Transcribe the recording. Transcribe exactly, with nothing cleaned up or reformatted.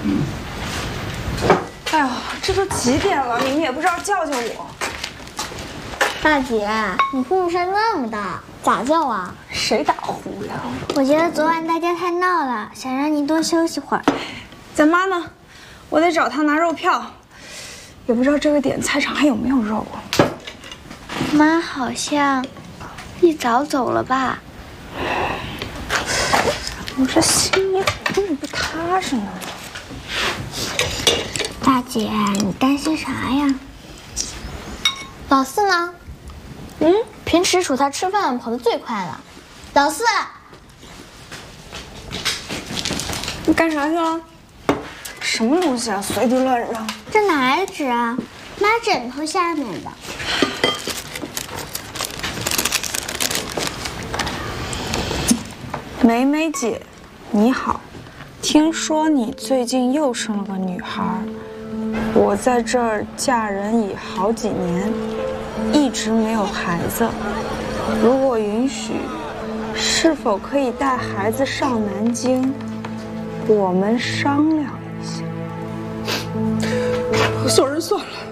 哎呦，这都几点了，你们也不知道叫叫我。 大姐，你呼噜声那么大，咋叫啊？ 谁打呼呀？ 我觉得昨晚大家太闹了，想让你多休息会儿。 咱妈呢？我得找她拿肉票，也不知道这个点菜场还有没有肉啊。 妈好像一早走了吧？ 我这心里怎么不踏实呢？ 大姐，你担心啥呀？老四呢？嗯，平时数他吃饭跑得最快了。老四， 你干啥去了？什么东西啊，随地乱扔！ 这哪来的纸啊？妈枕头下面的。 梅梅姐，你好，听说你最近又生了个女孩，我在这儿嫁人已好几年，一直没有孩子。如果允许，是否可以带孩子上南京？我们商量一下。 算人算了。